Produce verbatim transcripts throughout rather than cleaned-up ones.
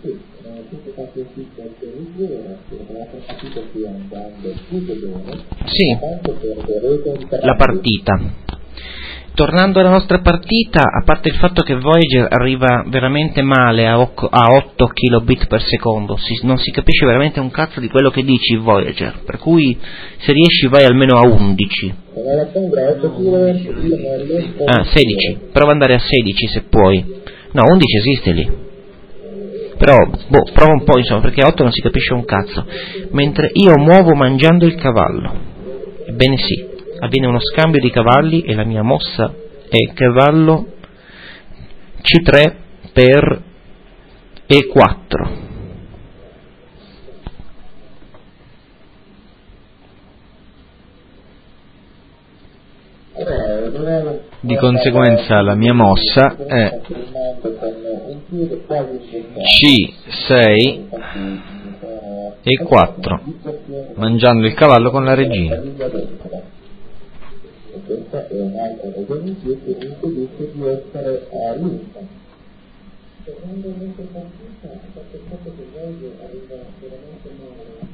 Sì, la partita. Tornando alla nostra partita, a parte il fatto che Voyager arriva veramente male a otto kilobit per secondo, si, non si capisce veramente un cazzo di quello che dici Voyager, per cui se riesci vai almeno a undici. Ah, sedici, prova ad andare a sedici se puoi. No, undici esiste lì. Però, boh, prova un po', insomma, perché a otto non si capisce un cazzo. Mentre io muovo mangiando il cavallo. Ebbene sì. Avviene uno scambio di cavalli e la mia mossa è cavallo C tre per E quattro. Di conseguenza la mia mossa è C sei E quattro, mangiando il cavallo con la regina. Questa è un'altra ragione in più che mi impedisce di essere a lunga. Secondo questa partita, a parte il fatto che Voyager arriva veramente male.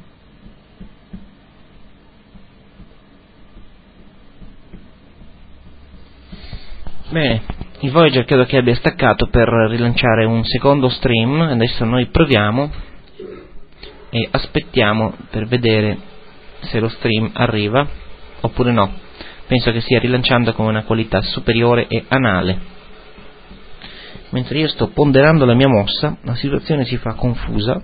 Bene, il Voyager credo che abbia staccato per rilanciare un secondo stream. Adesso noi proviamo e aspettiamo per vedere se lo stream arriva oppure no. Penso che stia rilanciando con una qualità superiore e anale. Mentre io sto ponderando la mia mossa, la situazione si fa confusa.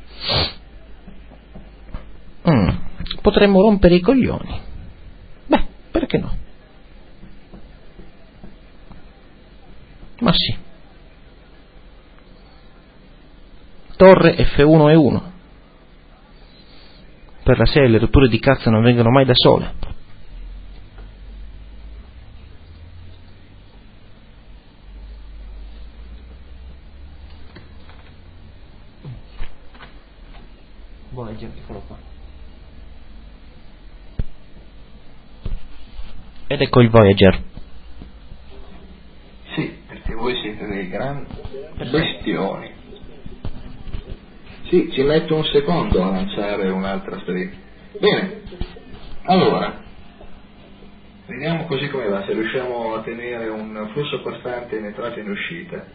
Mm, potremmo rompere i coglioni. Beh, perché no? Ma sì. Torre F uno e uno. Per la serie le rotture di cazzo non vengono mai da sole. Voyager, eccolo qua. Ed ecco il Voyager. Sì, perché voi siete dei grandi bestioni. Sì, ci metto un secondo a lanciare un'altra stream. Bene, allora, vediamo così come va, se riusciamo a tenere un flusso costante in entrata e in uscita.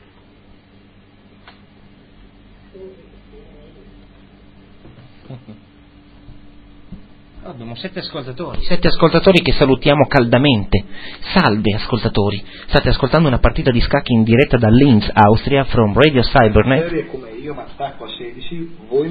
Abbiamo sette ascoltatori. Sette ascoltatori che salutiamo caldamente. Salve ascoltatori. State ascoltando una partita di scacchi in diretta da Linz, Austria, from Radio Cybernet. Come io mi attacco a sedici, voi